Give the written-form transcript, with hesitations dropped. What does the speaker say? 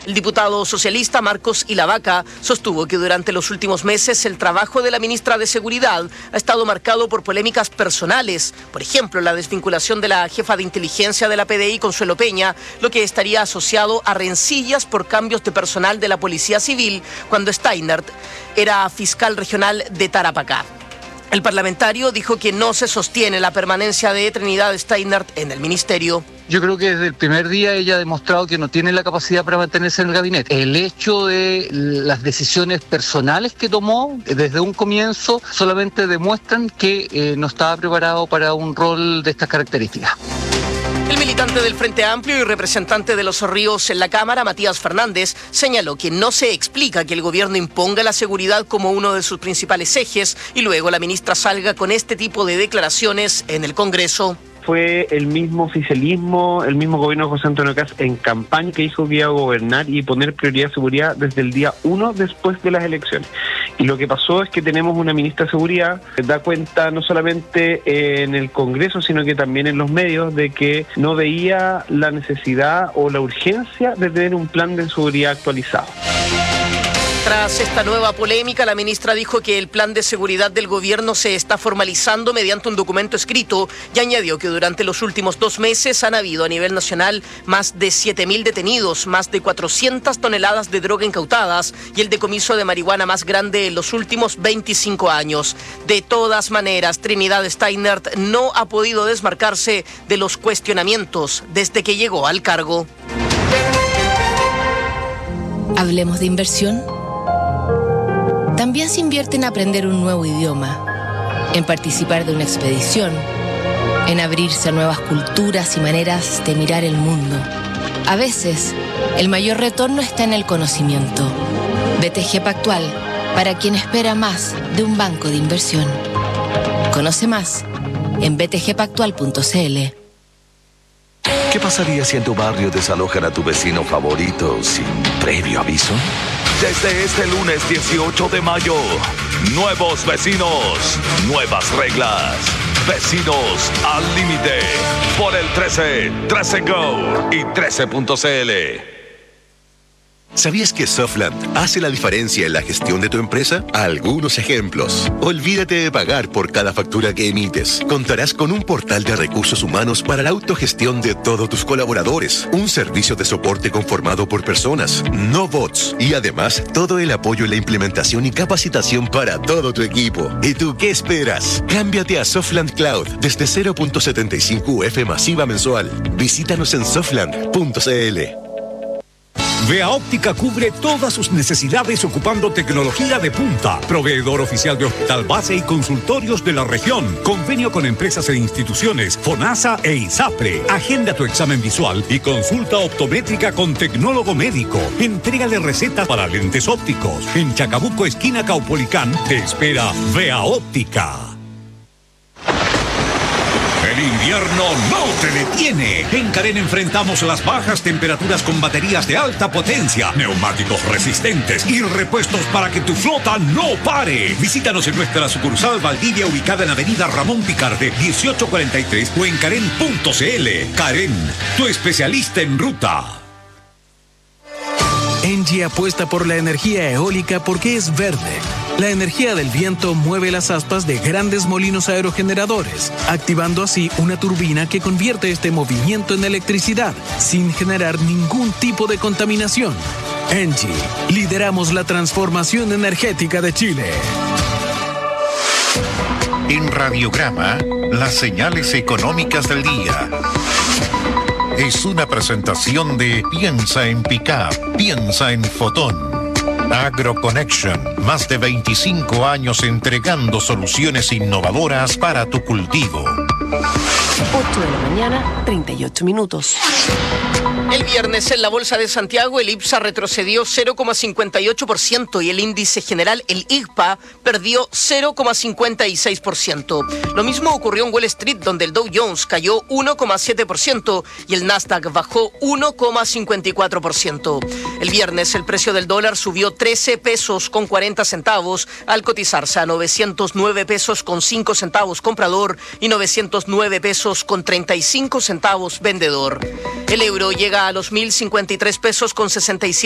El diputado socialista Marcos Ilavaca sostuvo que durante los últimos meses el trabajo de la ministra de Seguridad ha estado marcado por polémicas personales. Por ejemplo, la desvinculación de la jefa de inteligencia de la PDI, Consuelo Peña, lo que estaría asociado a rencillas por cambios de personal de la Policía Civil cuando Steinert era fiscal regional de Tarapacá. El parlamentario dijo que no se sostiene la permanencia de Trinidad Steinert en el ministerio. Yo creo que desde el primer día ella ha demostrado que no tiene la capacidad para mantenerse en el gabinete. El hecho de las decisiones personales que tomó desde un comienzo solamente demuestran que no estaba preparado para un rol de estas características. El militante del Frente Amplio y representante de Los Ríos en la Cámara, Matías Fernández, señaló que no se explica que el gobierno imponga la seguridad como uno de sus principales ejes y luego la ministra salga con este tipo de declaraciones en el Congreso. Fue el mismo oficialismo, el mismo gobierno de José Antonio Kast en campaña que dijo que iba a gobernar y poner prioridad de seguridad desde el día 1 después de las elecciones. Y lo que pasó es que tenemos una ministra de Seguridad que da cuenta no solamente en el Congreso, sino que también en los medios de que no veía la necesidad o la urgencia de tener un plan de seguridad actualizado. Tras esta nueva polémica, la ministra dijo que el plan de seguridad del gobierno se está formalizando mediante un documento escrito y añadió que durante los últimos 2 meses han habido a nivel nacional más de 7.000 detenidos, más de 400 toneladas de droga incautadas y el decomiso de marihuana más grande en los últimos 25 años. De todas maneras, Trinidad Steinert no ha podido desmarcarse de los cuestionamientos desde que llegó al cargo. Hablemos de inversión. También se invierte en aprender un nuevo idioma, en participar de una expedición, en abrirse a nuevas culturas y maneras de mirar el mundo. A veces, el mayor retorno está en el conocimiento. BTG Pactual, para quien espera más de un banco de inversión. Conoce más en btgpactual.cl. ¿Qué pasaría si en tu barrio desalojan a tu vecino favorito sin previo aviso? Desde este lunes 18 de mayo, nuevos vecinos, nuevas reglas. Vecinos al límite por el 13, 13 Go y 13.cl. ¿Sabías que Softland hace la diferencia en la gestión de tu empresa? Algunos ejemplos. Olvídate de pagar por cada factura que emites. Contarás con un portal de recursos humanos para la autogestión de todos tus colaboradores. Un servicio de soporte conformado por personas, no bots. Y además, todo el apoyo en la implementación y capacitación para todo tu equipo. ¿Y tú qué esperas? Cámbiate a Softland Cloud desde 0.75 UF masiva mensual. Visítanos en softland.cl. Vea Óptica cubre todas sus necesidades ocupando tecnología de punta. Proveedor oficial de hospital base y consultorios de la región. Convenio con empresas e instituciones, FONASA e ISAPRE. Agenda tu examen visual y consulta optométrica con tecnólogo médico. Entrega de receta para lentes ópticos. En Chacabuco, esquina Caupolicán, te espera Vea Óptica. El invierno no te detiene. En Carén enfrentamos las bajas temperaturas con baterías de alta potencia, neumáticos resistentes y repuestos para que tu flota no pare. Visítanos en nuestra sucursal Valdivia, ubicada en Avenida Ramón Picarde, 1843 o en Carén.cl. Carén, tu especialista en ruta. Engie apuesta por la energía eólica porque es verde. La energía del viento mueve las aspas de grandes molinos aerogeneradores, activando así una turbina que convierte este movimiento en electricidad, sin generar ningún tipo de contaminación. Engie, lideramos la transformación energética de Chile. En Radiograma, las señales económicas del día. Es una presentación de Piensa en Pickup, piensa en Fotón. AgroConnection, más de 25 años entregando soluciones innovadoras para tu cultivo. 8 de la mañana, 38 minutos. El viernes en la Bolsa de Santiago el IPSA retrocedió 0,58% y el índice general, el IGPA, perdió 0,56%. Lo mismo ocurrió en Wall Street, donde el Dow Jones cayó 1,7% y el Nasdaq bajó 1,54%. El viernes el precio del dólar subió 13 pesos con 40 centavos al cotizarse a 909 pesos con 5 centavos comprador y 909 pesos con 35 centavos vendedor. El euro llega a los 1.053 pesos con 67